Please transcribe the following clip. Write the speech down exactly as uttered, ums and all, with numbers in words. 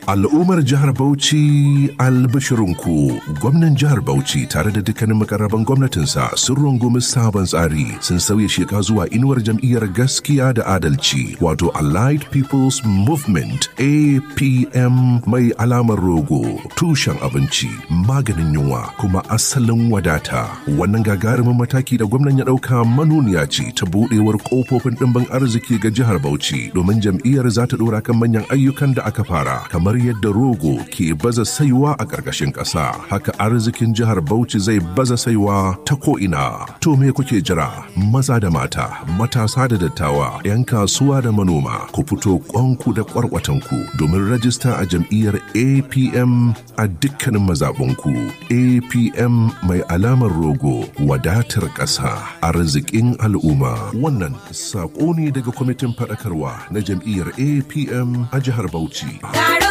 Al'ummar jihar Bauchi albashirinku, gwamnan jihar Bauchi tare da dukkanin makarraban gwamnatinsa sun rungumi sabon tsari sun sauya sheka zuwa inuwar jam'iyyar gaskiya da adalci wato Allied People's Movement A P M mai alamar rogo, tushen abinci, maganin yunwa kuma asalin wadata. Wannan gagarumin mataki da gwamnan ya ɗauka manuniya ce ta buɗewar ƙofofin ɗimbin arziki ga jihar Bauchi domin jam'iyyar za ta ɗora kan manyan ayyukan da aka fara kamar yadda rogo ke baza saiwa a ƙarƙashin ƙasa, haka arzikin jihar Bauchi zai baza saiwa ta ko'ina. To me kuke jira? Maza da mata, matasa da dattawa, 'yan kasuwa da manoma, ku fito ƙwanku da ƙwarƙwatanku domin rajista a jam'iyyar A P M a dukkanin mazaɓunku. A P M mai alamar rogo, wadatar ƙasa, arzikin al'umma. Wannan saƙo ne daga kwamitin faɗakarwa na jam'iyyar A P M a jihar Bauchi.